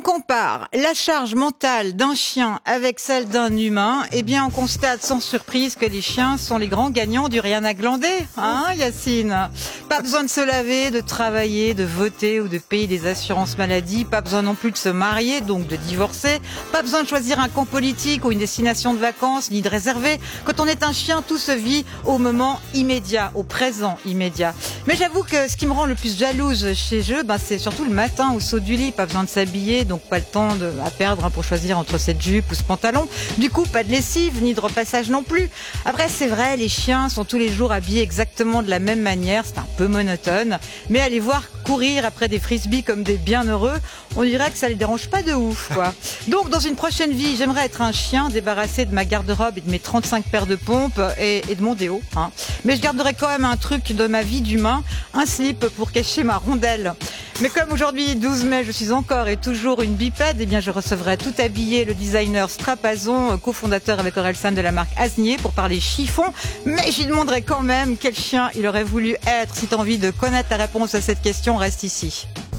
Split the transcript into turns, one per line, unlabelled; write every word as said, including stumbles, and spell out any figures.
on compare la charge mentale d'un chien avec celle d'un humain, eh bien on constate sans surprise que les chiens sont les grands gagnants du rien à glander, hein Yacine? Pas besoin de se laver, de travailler, de voter ou de payer des assurances maladie, pas besoin non plus de se marier, donc de divorcer, pas besoin de choisir un camp politique ou une destination de vacances, ni de réserver. Quand on est un chien, tout se vit au moment immédiat, au présent immédiat. Mais j'avoue que ce qui me rend le plus jalouse chez eux, ben, c'est surtout le matin au saut du lit, pas besoin de s'habiller, donc pas le temps de, à perdre hein, pour choisir entre cette jupe ou ce pantalon. Du coup, pas de lessive, ni de repassage non plus. Après, c'est vrai, les chiens sont tous les jours habillés exactement de la même manière, c'est un peu monotone, mais à les voir courir après des frisbees comme des bienheureux, on dirait que ça les dérange pas de ouf, quoi. Donc, dans une prochaine vie, j'aimerais être un chien débarrassé de ma garde-robe et de mes trente-cinq paires de pompes et, et de mon déo, hein. Mais je garderai quand même un truc de ma vie d'humain, un slip pour cacher ma rondelle. Mais comme aujourd'hui, douze mai, je suis encore et toujours une bipède, eh bien, je recevrai tout habillé le designer Strapazon, cofondateur avec Orelsan de la marque Asnier pour parler chiffon. Mais j'y demanderai quand même quel chien il aurait voulu être. Si tu as envie de connaître la réponse à cette question, reste ici.